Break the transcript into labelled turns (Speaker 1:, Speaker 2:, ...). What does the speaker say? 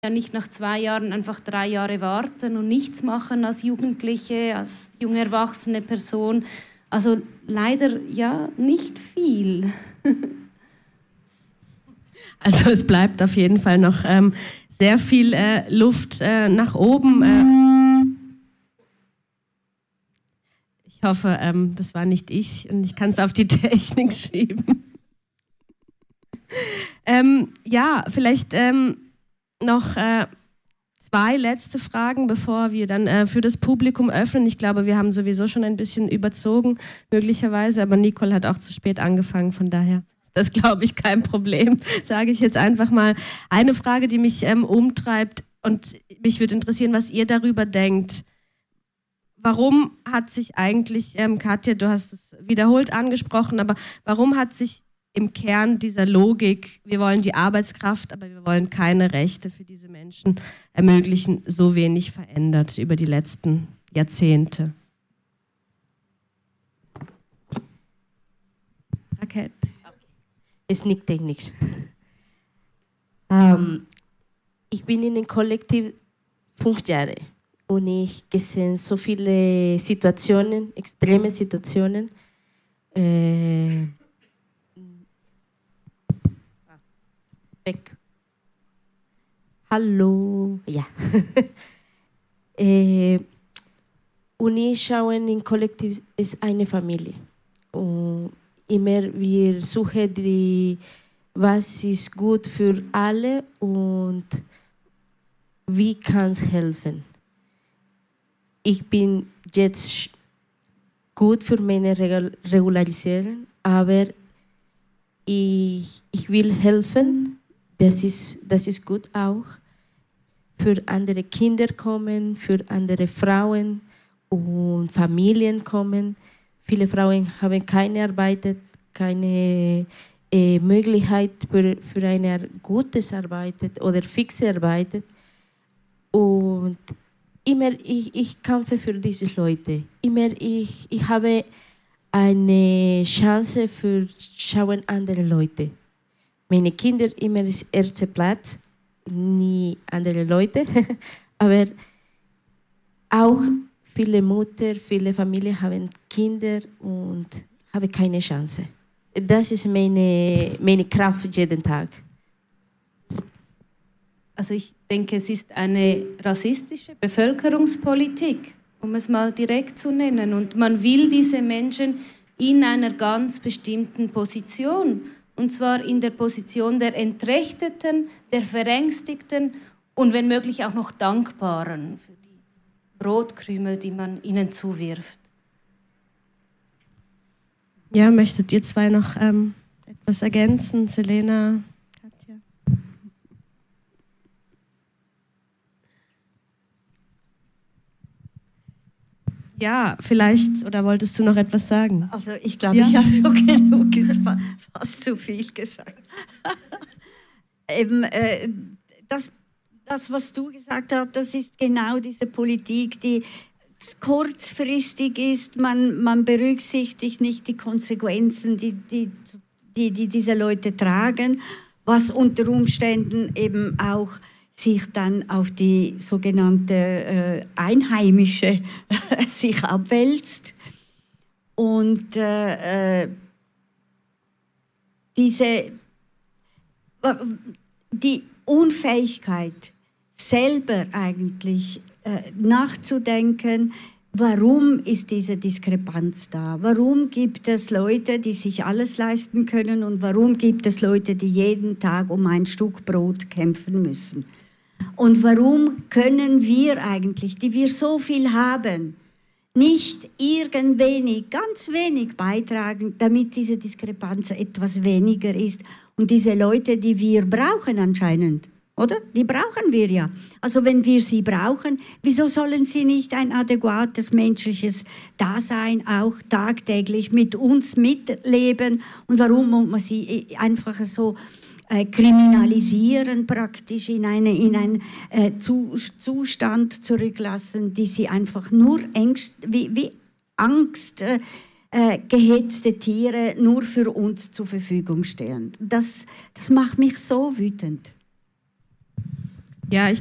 Speaker 1: ja nicht nach 2 Jahren einfach 3 Jahre warten und nichts machen als Jugendliche, als junge erwachsene Person. Also leider ja nicht viel.
Speaker 2: Also es bleibt auf jeden Fall noch sehr viel Luft nach oben. Ich hoffe, das war nicht ich und ich kann es auf die Technik schieben. Ja, vielleicht noch 2 letzte Fragen, bevor wir dann für das Publikum öffnen. Ich glaube, wir haben sowieso schon ein bisschen überzogen, möglicherweise, aber Nicole hat auch zu spät angefangen, von daher ist das, glaube ich, kein Problem, sage ich jetzt einfach mal. Eine Frage, die mich umtreibt und mich würde interessieren, was ihr darüber denkt. Warum hat sich eigentlich, Katja, du hast es wiederholt angesprochen, aber warum hat sich im Kern dieser Logik, wir wollen die Arbeitskraft, aber wir wollen keine Rechte für diese Menschen ermöglichen, so wenig verändert über die letzten Jahrzehnte?
Speaker 3: Okay. Ist nicht technisch. Ich bin in einem Kollektiv 5 Jahre und ich gesehen so viele Situationen, extreme Situationen. Weg. Hallo. Ja. Und ich schaue in Kollektiv ist eine Familie. Und immer wir suchen was ist gut für alle und wie kann es helfen. Ich bin jetzt gut für meine Regularisieren, aber ich will helfen. Das ist gut auch. Für andere Kinder kommen, für andere Frauen und Familien kommen. Viele Frauen haben keine Arbeit, keine Möglichkeit für eine gute Arbeit oder fixe Arbeit. Und immer ich kämpfe für diese Leute. Immer ich habe eine Chance für schauen andere Leute. Meine Kinder immer ist erster Platz, nie andere Leute, aber auch viele Mütter, viele Familien haben Kinder und haben keine Chance. Das ist meine Kraft jeden Tag.
Speaker 1: Also ich denke, es ist eine rassistische Bevölkerungspolitik, um es mal direkt zu nennen. Und man will diese Menschen in einer ganz bestimmten Position, und zwar in der Position der Entrechteten, der Verängstigten und wenn möglich auch noch Dankbaren für die Brotkrümel, die man ihnen zuwirft.
Speaker 2: Ja, möchtet ihr 2 noch etwas ergänzen? Selena, Katja? Ja, vielleicht, oder wolltest du noch etwas sagen?
Speaker 4: Also ich glaube, ich habe schon genug, ist fast zu viel gesagt. Eben, das, was du gesagt hast, das ist genau diese Politik, die kurzfristig ist. Man berücksichtigt nicht die Konsequenzen, die diese Leute tragen, was unter Umständen eben auch sich dann auf die sogenannte Einheimische sich abwälzt. Und die Unfähigkeit, selber eigentlich nachzudenken, warum ist diese Diskrepanz da? Warum gibt es Leute, die sich alles leisten können und warum gibt es Leute, die jeden Tag um ein Stück Brot kämpfen müssen? Und warum können wir eigentlich, die wir so viel haben, nicht ganz wenig beitragen, damit diese Diskrepanz etwas weniger ist und diese Leute, die wir brauchen anscheinend, oder? Die brauchen wir ja. Also wenn wir sie brauchen, wieso sollen sie nicht ein adäquates menschliches Dasein auch tagtäglich mit uns mitleben? Und warum muss man sie einfach so kriminalisieren, praktisch in einen Zustand zurücklassen, die sie einfach nur wie Angst gehetzte Tiere nur für uns zur Verfügung stehen. Das macht mich so wütend.
Speaker 2: Ja, ich